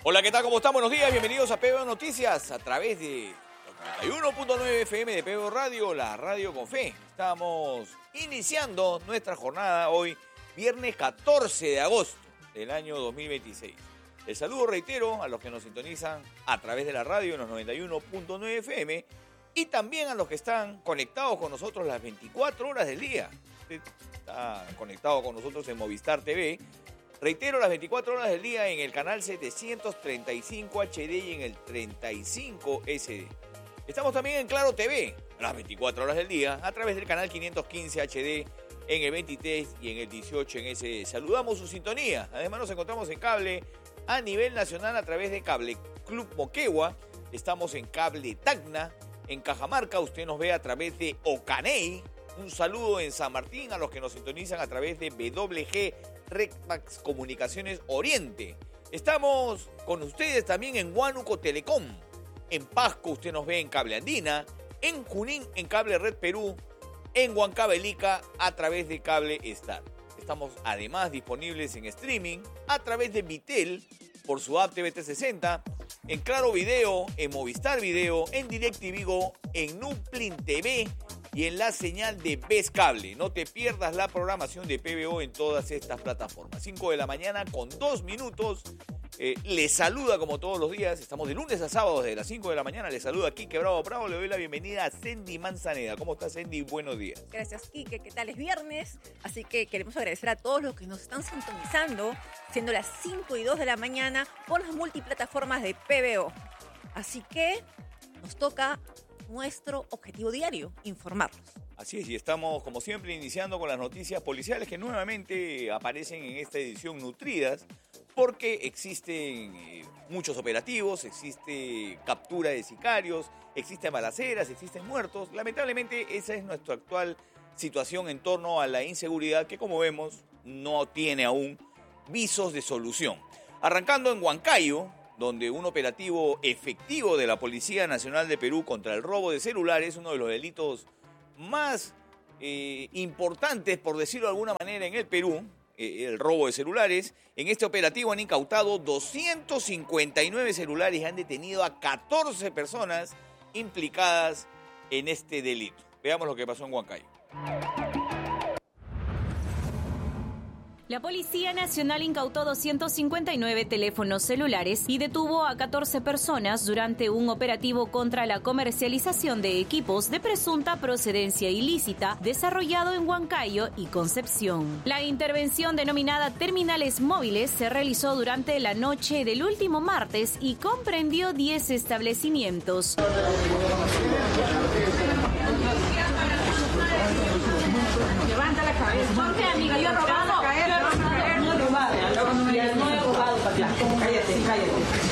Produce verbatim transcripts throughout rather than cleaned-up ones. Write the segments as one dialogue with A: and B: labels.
A: Hola, ¿qué tal? ¿Cómo están? Buenos días, bienvenidos a P B O Noticias a través de noventa y uno punto nueve F M de P B O Radio, la radio con fe. Estamos iniciando nuestra jornada hoy, viernes catorce de agosto del año dos mil veintiséis. El saludo reitero a los que nos sintonizan a través de la radio en los noventa y uno punto nueve F M y también a los que están conectados con nosotros las veinticuatro horas del día. Usted está conectado con nosotros en Movistar T V. Reitero, las veinticuatro horas del día en el canal setecientos treinta y cinco H D y en el treinta y cinco S D. Estamos también en Claro T V, las veinticuatro horas del día, a través del canal quinientos quince H D en el veintitrés y en el dieciocho en S D. Saludamos su sintonía. Además nos encontramos en cable a nivel nacional a través de Cable Club Moquegua. Estamos en Cable Tacna. En Cajamarca usted nos ve a través de Ocaney. Un saludo en San Martín a los que nos sintonizan a través de W G Redmax Comunicaciones Oriente. Estamos con ustedes también en Huánuco Telecom. En Pasco usted nos ve en Cable Andina. En Junín en Cable Red Perú. En Huancavelica a través de Cable Star. Estamos además disponibles en streaming a través de Vitel por su app T V trescientos sesenta. En Claro Video, en Movistar Video, en DirecTV Go, en Nuplin T V y en la señal de Ves Cable. No te pierdas la programación de P B O en todas estas plataformas. cinco de la mañana con dos minutos. Eh, les saluda como todos los días. Estamos de lunes a sábado desde las cinco de la mañana. Les saluda Quique Bravo Bravo. Le doy la bienvenida a Sendy Manzaneda. ¿Cómo estás, Sendy? Buenos días.
B: Gracias, Quique. ¿Qué tal? Es viernes, así que queremos agradecer a todos los que nos están sintonizando, siendo las cinco y dos de la mañana, por las multiplataformas de P B O. Así que nos toca nuestro objetivo diario, informarlos.
A: Así es, y estamos como siempre iniciando con las noticias policiales que nuevamente aparecen en esta edición nutridas porque existen eh, muchos operativos, existe captura de sicarios, existen balaceras, existen muertos. Lamentablemente esa es nuestra actual situación en torno a la inseguridad que, como vemos, no tiene aún visos de solución. Arrancando en Huancayo, donde un operativo efectivo de la Policía Nacional de Perú contra el robo de celulares, uno de los delitos más eh, importantes, por decirlo de alguna manera, en el Perú, eh, el robo de celulares. En este operativo han incautado doscientos cincuenta y nueve celulares y han detenido a catorce personas implicadas en este delito. Veamos lo que pasó en Huancayo.
C: La Policía Nacional incautó doscientos cincuenta y nueve teléfonos celulares y detuvo a catorce personas durante un operativo contra la comercialización de equipos de presunta procedencia ilícita desarrollado en Huancayo y Concepción. La intervención denominada Terminales Móviles se realizó durante la noche del último martes y comprendió diez establecimientos.
D: Levanta la cabeza. ¿Por qué, amiga? Yo he robado. No he robado. No he robado, Patricia. Cállate, cállate.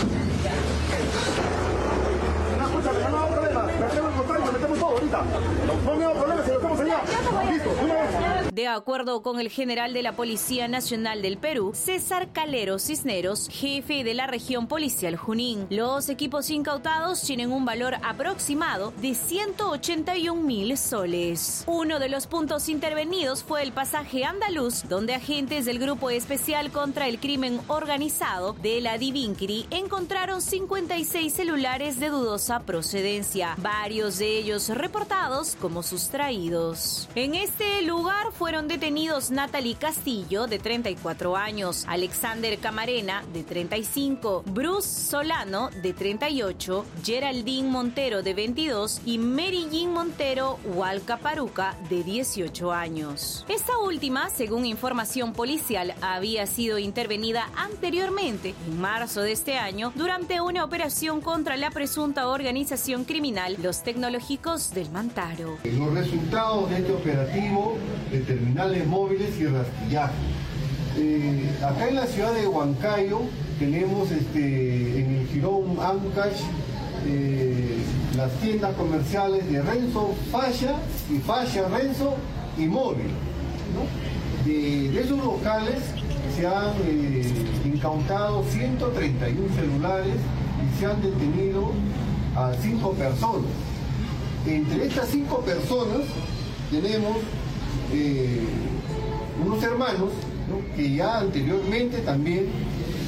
E: No, escúchame, no hago problema. Metemos el contrario, metemos todo ahorita. No me hago problema, si lo estamos allá. Listo, una vez.
C: De acuerdo con el general de la Policía Nacional del Perú, César Calero Cisneros, jefe de la región policial Junín, los equipos incautados tienen un valor aproximado de ciento ochenta y un mil soles. Uno de los puntos intervenidos fue el pasaje andaluz, donde agentes del Grupo Especial contra el Crimen Organizado de la Divinquiri encontraron cincuenta y seis celulares de dudosa procedencia, varios de ellos reportados como sustraídos. En este lugar fueron detenidos Natalie Castillo, de treinta y cuatro años, Alexander Camarena, de treinta y cinco, Bruce Solano, de treinta y ocho, Geraldine Montero, de veintidós y Mary Jean Montero Hualcaparuca, de dieciocho años. Esta última, según información policial, había sido intervenida anteriormente, en marzo de este año, durante una operación contra la presunta organización criminal Los Tecnológicos del Mantaro.
F: Los resultados de este operativo de terminales móviles y rastrillaje. Eh, acá en la ciudad de Huancayo tenemos este, en el Jirón Ancash eh, las tiendas comerciales de Renzo Fascia y Fascia Renzo y Móvil, ¿no? De, de esos locales se han eh, incautado ciento treinta y uno celulares y se han detenido a cinco personas. Entre estas cinco personas tenemos eh, unos hermanos, ¿no?, que ya anteriormente también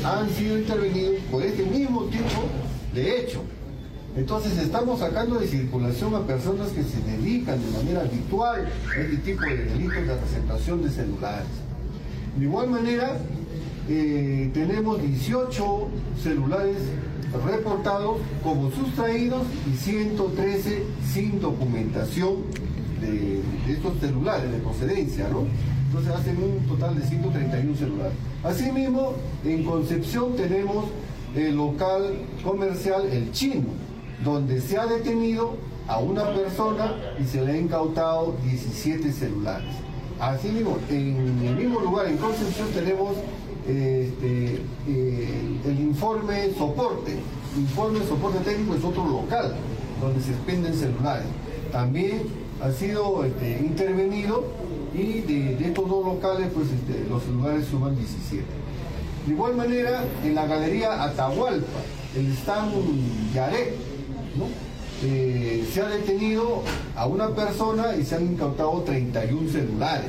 F: han sido intervenidos por este mismo tipo de hecho. Entonces estamos sacando de circulación a personas que se dedican de manera habitual a este tipo de delitos de receptación de celulares. De igual manera, eh, tenemos dieciocho celulares reportados como sustraídos y ciento trece sin documentación de, de estos celulares de procedencia, ¿no? Entonces hacen un total de ciento treinta y uno celulares. Asimismo, en Concepción tenemos el local comercial El Chino, donde se ha detenido a una persona y se le ha incautado diecisiete celulares. Asimismo, en el mismo lugar, en Concepción, tenemos este, eh, el informe soporte. Informe soporte técnico es otro local donde se expenden celulares. También ha sido este, intervenido y de, de estos dos locales, pues este, los celulares suman diecisiete. De igual manera, en la galería Atahualpa, el stand Yaret, ¿no? Eh, se ha detenido a una persona y se han incautado treinta y uno celulares.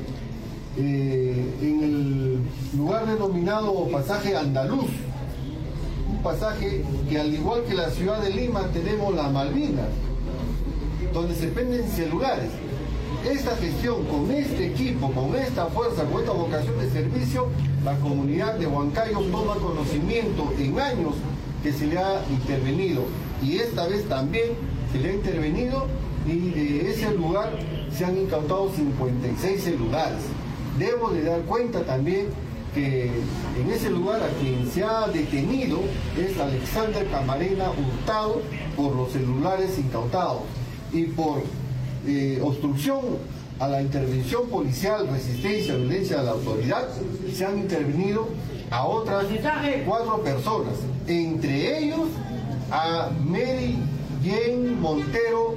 F: Eh, en el lugar denominado Pasaje Andaluz, un pasaje que al igual que la ciudad de Lima tenemos la Malvinas, donde se venden celulares. Esta gestión, con este equipo, con esta fuerza, con esta vocación de servicio, la comunidad de Huancayo toma conocimiento en años que se le ha intervenido, y esta vez también se le ha intervenido y de ese lugar se han incautado cincuenta y seis celulares. Debo de dar cuenta también que en ese lugar a quien se ha detenido es Alexander Camarena Hurtado por los celulares incautados y por eh, obstrucción a la intervención policial, resistencia, violencia a la autoridad, se han intervenido a otras cuatro personas, entre ellos a Mary Jane Montero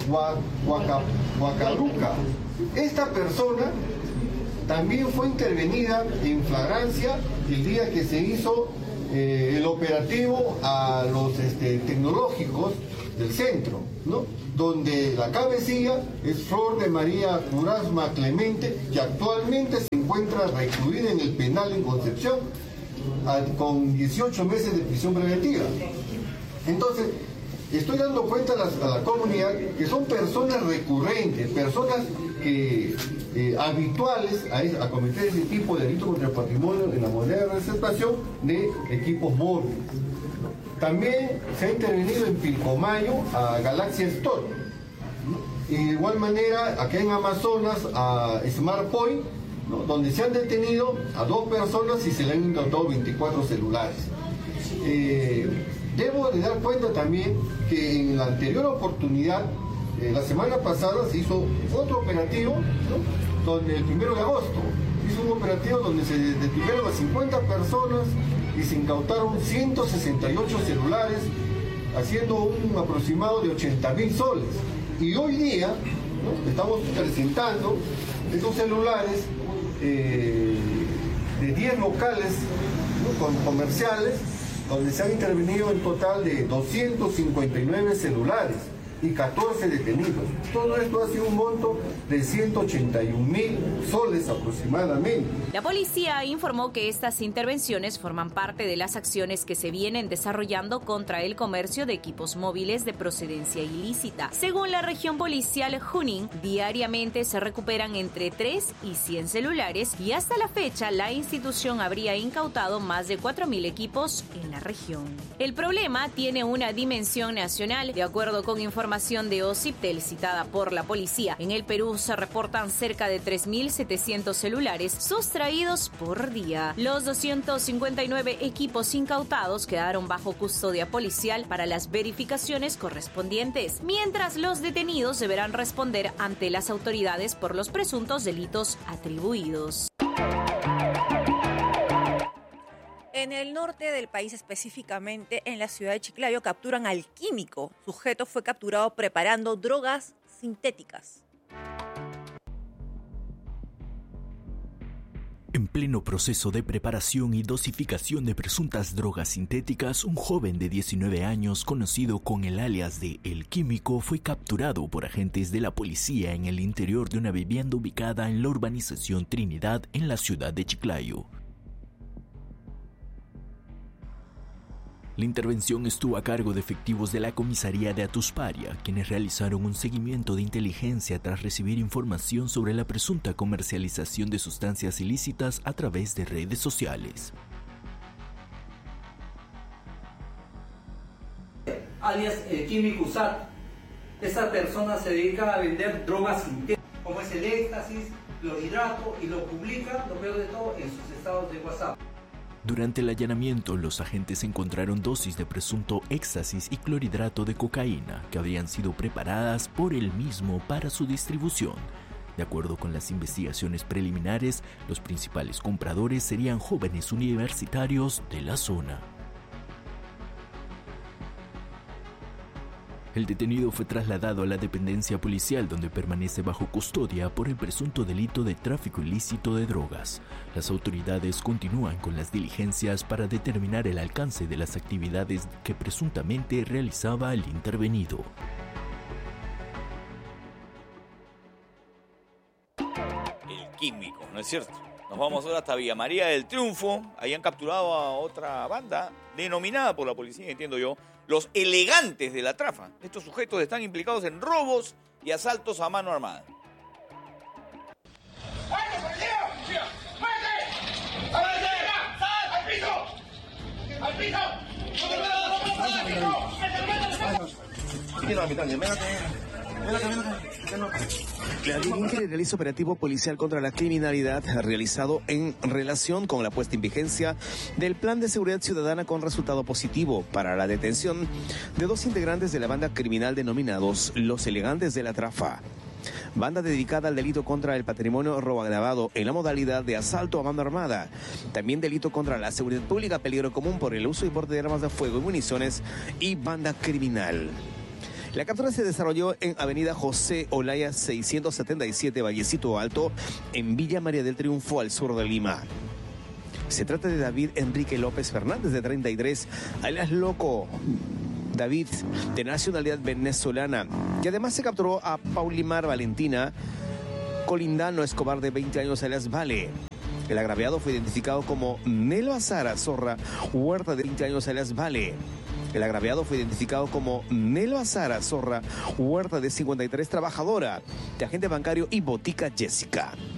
F: Huacaruca. Esta persona también fue intervenida en flagrancia el día que se hizo eh, el operativo a los este, tecnológicos del centro, ¿no? Donde la cabecilla es Flor de María Curasma Clemente, que actualmente se encuentra recluida en el penal en Concepción a, con dieciocho meses de prisión preventiva. Entonces, estoy dando cuenta a la, a la comunidad que son personas recurrentes, personas que, eh, habituales a, a cometer ese tipo de delito contra el patrimonio en la modalidad de receptación de equipos móviles. También se ha intervenido en Pilcomayo a Galaxia Store. Y de igual manera, acá en Amazonas, a Smart Point, ¿no? Donde se han detenido a dos personas y se le han incautado veinticuatro celulares. Eh, debo de dar cuenta también que en la anterior oportunidad, eh, la semana pasada, se hizo otro operativo, ¿no? Donde el primero de agosto hizo un operativo donde se detuvieron a cincuenta personas y se incautaron ciento sesenta y ocho celulares, haciendo un aproximado de ochenta mil soles. Y hoy día, ¿no? Estamos presentando estos celulares eh, de diez locales, ¿no? Con comerciales, donde se han intervenido en total de doscientos cincuenta y nueve celulares y catorce detenidos. Todo esto ha sido un monto de ciento ochenta y un mil soles aproximadamente.
C: La policía informó que estas intervenciones forman parte de las acciones que se vienen desarrollando contra el comercio de equipos móviles de procedencia ilícita. Según la región policial Junín, diariamente se recuperan entre tres y cien celulares y hasta la fecha la institución habría incautado más de cuatro mil equipos en la región. El problema tiene una dimensión nacional. De acuerdo con información de OCIPTEL citada por la policía, en el Perú se reportan cerca de tres mil setecientos celulares sustraídos por día. Los doscientos cincuenta y nueve equipos incautados quedaron bajo custodia policial para las verificaciones correspondientes, mientras los detenidos deberán responder ante las autoridades por los presuntos delitos atribuidos.
B: En el norte del país, específicamente en la ciudad de Chiclayo, capturan al químico. Sujeto fue capturado preparando drogas sintéticas.
G: En pleno proceso de preparación y dosificación de presuntas drogas sintéticas, un joven de diecinueve años, conocido con el alias de El Químico, fue capturado por agentes de la policía en el interior de una vivienda ubicada en la urbanización Trinidad, en la ciudad de Chiclayo. La intervención estuvo a cargo de efectivos de la comisaría de Atusparia, quienes realizaron un seguimiento de inteligencia tras recibir información sobre la presunta comercialización de sustancias ilícitas a través de redes sociales.
H: Alias el químico Usat. Esta persona se dedica a vender drogas sintéticas, como es el éxtasis, clorhidrato, y lo publica, lo peor de todo, en sus estados de WhatsApp.
G: Durante el allanamiento, los agentes encontraron dosis de presunto éxtasis y clorhidrato de cocaína que habrían sido preparadas por él mismo para su distribución. De acuerdo con las investigaciones preliminares, los principales compradores serían jóvenes universitarios de la zona. El detenido fue trasladado a la dependencia policial donde permanece bajo custodia por el presunto delito de tráfico ilícito de drogas. Las autoridades continúan con las diligencias para determinar el alcance de las actividades que presuntamente realizaba el intervenido.
A: El químico, ¿no es cierto? Nos vamos ahora hasta Villa María del Triunfo. Ahí han capturado a otra banda denominada por la policía, entiendo yo, los elegantes de la trafa. Estos sujetos están implicados en robos y asaltos a mano armada.
I: La dirigencia realiza operativo policial contra la criminalidad realizado en relación con la puesta en vigencia del Plan de Seguridad Ciudadana con resultado positivo para la detención de dos integrantes de la banda criminal denominados Los Elegantes de la Trafa. Banda dedicada al delito contra el patrimonio robo agravado en la modalidad de asalto a mano armada. También delito contra la seguridad pública, peligro común por el uso y porte de armas de fuego y municiones y banda criminal. La captura se desarrolló en Avenida José Olaya seiscientos setenta y siete, Vallecito Alto, en Villa María del Triunfo, al sur de Lima. Se trata de David Enrique López Fernández, de treinta y tres, alias Loco. David, de nacionalidad venezolana, y además se capturó a Paulimar Valentina Colindano Escobar, de veinte años, alias Vale. El agraviado fue identificado como Nelva Sara Zorra Huerta, de veinte años, alias Vale. El agraviado fue identificado como Nelva Sara Zorra Huerta, de cincuenta y tres, trabajadora de agente bancario y botica Jessica.